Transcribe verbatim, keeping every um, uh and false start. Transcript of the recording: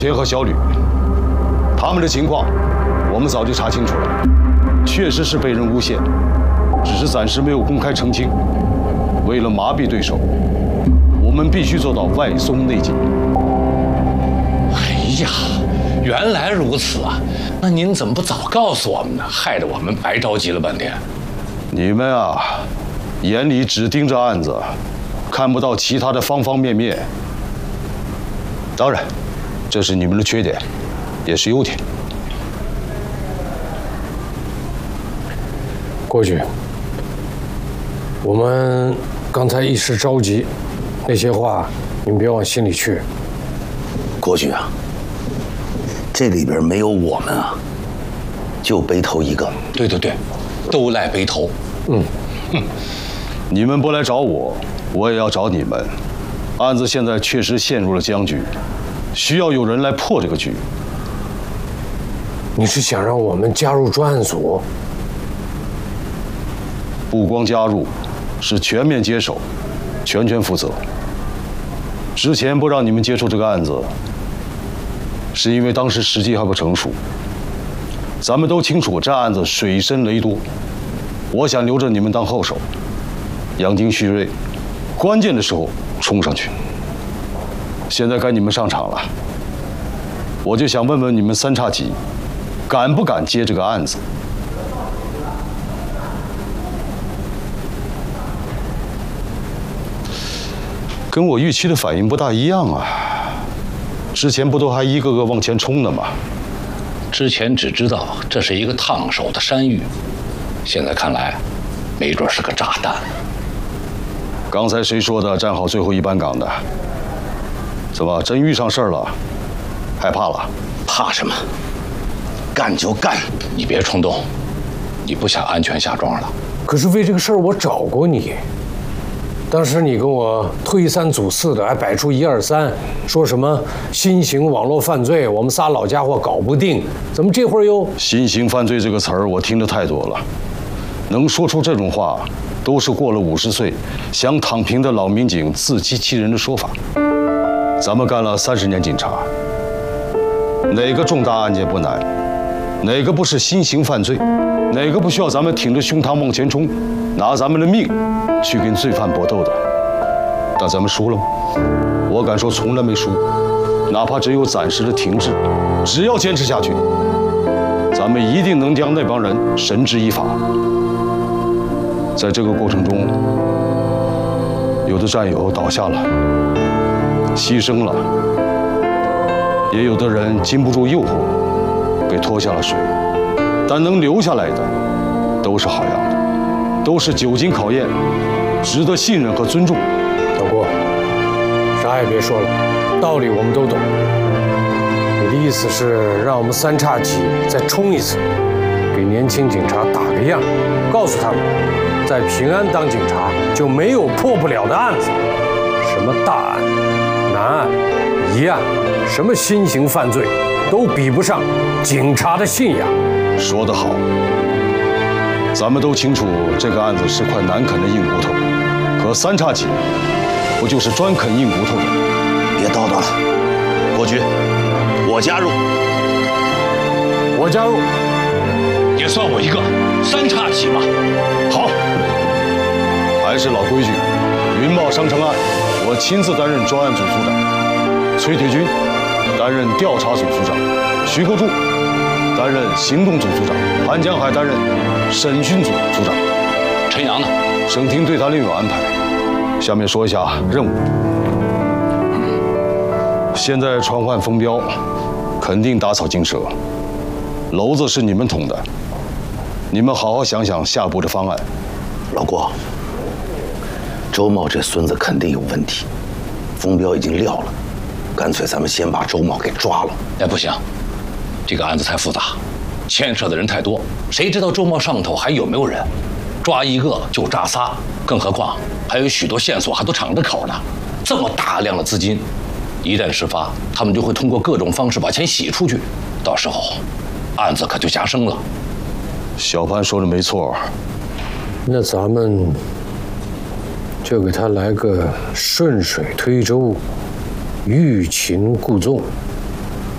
田和小吕，他们的情况我们早就查清楚了，确实是被人诬陷，只是暂时没有公开澄清。为了麻痹对手，我们必须做到外松内紧。 哎呀，原来如此啊！那您怎么不早告诉我们呢？害得我们白着急了半天。 你们啊，眼里只盯着案子，看不到其他的方方面面。当然，这是你们的缺点，也是优点。 郭局，我们刚才一时着急，那些话你们别往心里去。 郭局啊，这里边没有我们啊，就背头一个。 对对对，都赖背头。 嗯， 哼，你们不来找我，我也要找你们。案子现在确实陷入了僵局，需要有人来破这个局。 你是想让我们加入专案组？ 不光加入，是全面接手，全权负责。之前不让你们接触这个案子，是因为当时时机还不成熟。咱们都清楚这案子水深雷多，我想留着你们当后手，养精蓄锐，关键的时候冲上去。现在该你们上场了，我就想问问你们三叉戟，敢不敢接这个案子？跟我预期的反应不大一样啊！之前不都还一个个往前冲的吗？ 之前只知道这是一个烫手的山芋，现在看来，没准是个炸弹。 刚才谁说的站好最后一班岗的？怎么真遇上事儿了？害怕了？ 怕什么？干就干！ 你别冲动，你不想安全下庄了。 可是为这个事儿我找过你。当时你跟我推三阻四的，还摆出一二三，说什么新型网络犯罪，我们仨老家伙搞不定，怎么这会儿又…… 新型犯罪这个词儿我听得太多了，能说出这种话，都是过了五十岁想躺平的老民警自欺欺人的说法。咱们干了三十年警察，哪个重大案件不难？哪个不是新型犯罪？哪个不需要咱们挺着胸膛往前冲，拿咱们的命去跟罪犯搏斗的？但咱们输了吗？我敢说从来没输，哪怕只有暂时的停滞，只要坚持下去，咱们一定能将那帮人绳之以法。在这个过程中，有的战友倒下了，牺牲了，也有的人经不住诱惑，被拖下了水。但能留下来的，都是好样的，都是久经考验，值得信任和尊重。 老郭，啥也别说了，道理我们都懂。你的意思是让我们三叉戟再冲一次，给年轻警察打个样，告诉他们，在平安当警察就没有破不了的案子，什么大案、难案、疑案，什么新型犯罪，都比不上警察的信仰。 说得好，咱们都清楚这个案子是块难啃的硬骨头，可三叉戟不就是专啃硬骨头的？ 别叨叨了，郭局，我加入， 我加入， 也算我一个三叉戟吧。 好，还是老规矩，云茂商城案，我亲自担任专案组组长，崔铁军担任调查组组长，徐国柱担任行动组组长，韩江海担任审讯组组长。 陈阳呢？ 省厅对他另有安排。下面说一下任务。现在传唤封彪，肯定打草惊蛇。篓子是你们捅的，你们好好想想下步的方案。 老郭，周茂这孙子肯定有问题，封彪已经撂了，干脆咱们先把周茂给抓了。 哎，不行。这个案子太复杂，牵涉的人太多，谁知道周茂上头还有没有人？抓一个就炸仨，更何况还有许多线索还都敞着口呢。这么大量的资金，一旦事发，他们就会通过各种方式把钱洗出去，到时候案子可就加深了。 小潘说的没错， 那咱们就给他来个顺水推舟，欲擒故纵。